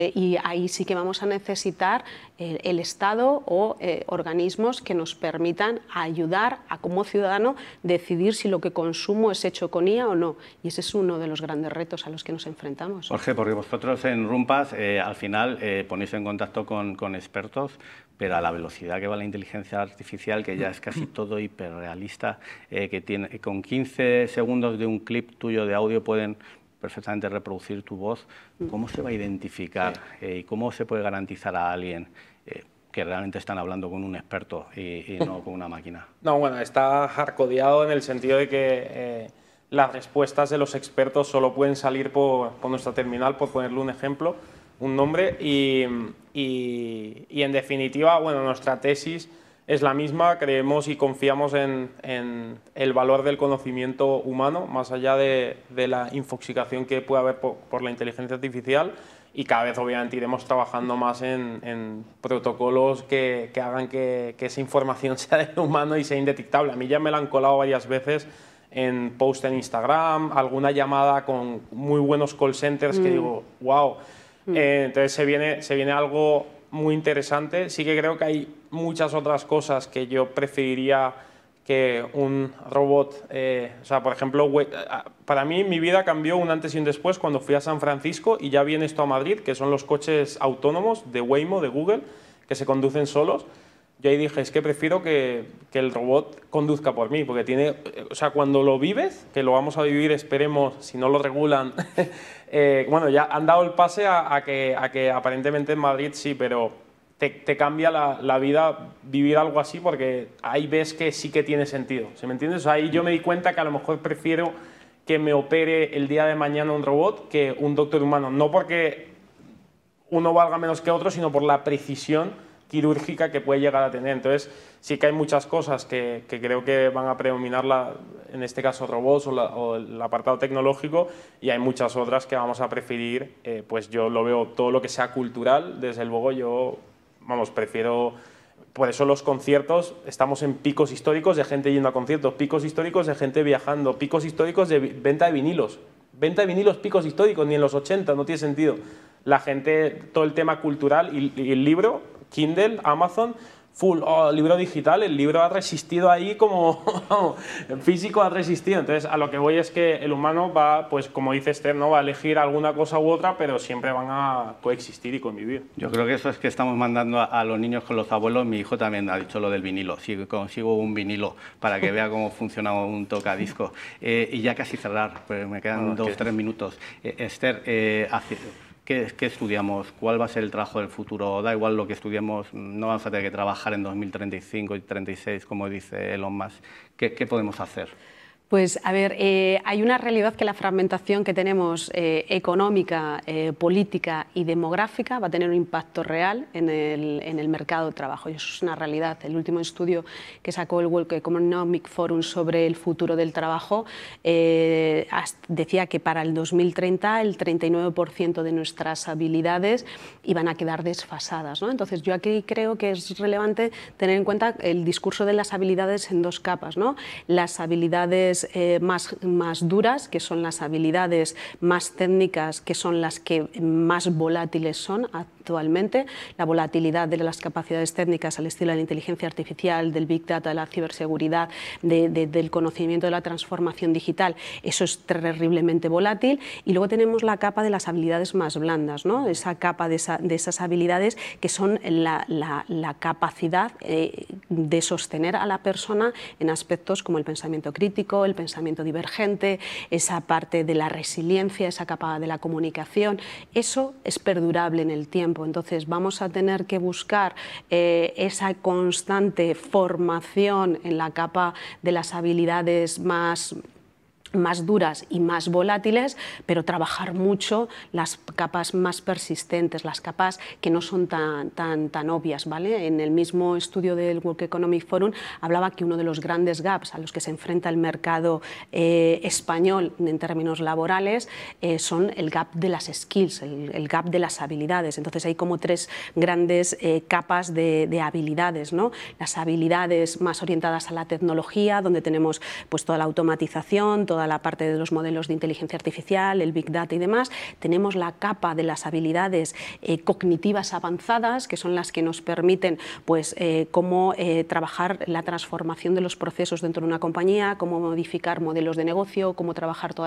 Y ahí sí que vamos a necesitar el Estado o organismos que nos permitan ayudar a como ciudadano decidir si lo que consumo es hecho con IA o no. Y ese es uno de los grandes retos a los que nos enfrentamos. Jorge, porque vosotros en Rumpas al final ponéis en contacto con expertos, pero a la velocidad que va la inteligencia artificial, que ya es casi todo hiperrealista, que tiene, con 15 segundos de un clip tuyo de audio pueden perfectamente reproducir tu voz. ¿Cómo se va a identificar y cómo se puede garantizar a alguien que realmente están hablando con un experto y no con una máquina? No, bueno, está hardcodeado en el sentido de que las respuestas de los expertos solo pueden salir por nuestra terminal, por ponerle un ejemplo, un nombre, y en definitiva, bueno, nuestra tesis es la misma. Creemos y confiamos en el valor del conocimiento humano, más allá de la infoxicación que puede haber por la inteligencia artificial, y cada vez obviamente iremos trabajando más en protocolos que hagan que esa información sea del humano y sea indetectable. A mí ya me la han colado varias veces en post en Instagram, alguna llamada con muy buenos call centers que digo, wow. Entonces se viene algo muy interesante. Sí que creo que hay muchas otras cosas que yo preferiría que un robot, o sea, por ejemplo, para mí mi vida cambió un antes y un después cuando fui a San Francisco y ya viene esto a Madrid, que son los coches autónomos de Waymo, de Google, que se conducen solos. Yo ahí dije, es que prefiero que el robot conduzca por mí, porque tiene, o sea, cuando lo vives, que lo vamos a vivir, esperemos, si no lo regulan, bueno, ya han dado el pase a que aparentemente en Madrid sí, pero te cambia la vida vivir algo así, porque ahí ves que sí que tiene sentido, ¿se me entiendes? O sea, ahí yo me di cuenta que a lo mejor prefiero que me opere el día de mañana un robot que un doctor humano, no porque uno valga menos que otro, sino por la precisión quirúrgica que puede llegar a tener. Entonces sí que hay muchas cosas que creo que van a predominar, en este caso robots o el apartado tecnológico, y hay muchas otras que vamos a preferir. Pues yo lo veo todo lo que sea cultural, desde luego yo, vamos, prefiero. Por eso los conciertos, estamos en picos históricos de gente yendo a conciertos, picos históricos de gente viajando, picos históricos de venta de vinilos. Venta de vinilos, picos históricos, ni en los 80, no tiene sentido. La gente, todo el tema cultural y el libro, Kindle, Amazon, full, libro digital, el libro ha resistido ahí como el físico ha resistido. Entonces, a lo que voy es que el humano va, pues como dice Esther, ¿no? Va a elegir alguna cosa u otra, pero siempre van a coexistir y convivir. Yo creo que eso es que estamos mandando a los niños con los abuelos. Mi hijo también ha dicho lo del vinilo. Si consigo un vinilo para que vea cómo funciona un tocadiscos. Y ya casi cerrar, pues me quedan 2 o 3 minutos. Esther, ¿qué estudiamos? ¿Cuál va a ser el trabajo del futuro? Da igual lo que estudiemos, no vamos a tener que trabajar en 2035 y 36, como dice Elon Musk. ¿Qué podemos hacer? Pues a ver, hay una realidad que la fragmentación que tenemos económica, política y demográfica va a tener un impacto real en el mercado de trabajo, y eso es una realidad. El último estudio que sacó el World Economic Forum sobre el futuro del trabajo decía que para el 2030 el 39% de nuestras habilidades iban a quedar desfasadas, ¿no? Entonces yo aquí creo que es relevante tener en cuenta el discurso de las habilidades en 2 capas, ¿no? Las habilidades más duras, que son las habilidades más técnicas, que son las que más volátiles son actualmente. La volatilidad de las capacidades técnicas al estilo de la inteligencia artificial, del Big Data, de la ciberseguridad, del conocimiento de la transformación digital, eso es terriblemente volátil. Y luego tenemos la capa de las habilidades más blandas, ¿no? Esa capa de esas habilidades que son la capacidad de sostener a la persona en aspectos como el pensamiento crítico, el pensamiento divergente, esa parte de la resiliencia, esa capa de la comunicación. Eso es perdurable en el tiempo. Entonces vamos a tener que buscar esa constante formación en la capa de las habilidades más duras y más volátiles, pero trabajar mucho las capas más persistentes, las capas que no son tan obvias, ¿vale? En el mismo estudio del World Economic Forum hablaba que uno de los grandes gaps a los que se enfrenta el mercado español en términos laborales son el gap de las skills, el gap de las habilidades. Entonces hay como 3 grandes capas de habilidades, ¿no? Las habilidades más orientadas a la tecnología, donde tenemos pues toda la automatización, toda toda la parte de los modelos de inteligencia artificial, el Big Data y demás. Tenemos la capa de las habilidades cognitivas avanzadas, que son las que nos permiten pues, cómo trabajar la transformación de los procesos dentro de una compañía, cómo modificar modelos de negocio, cómo trabajar toda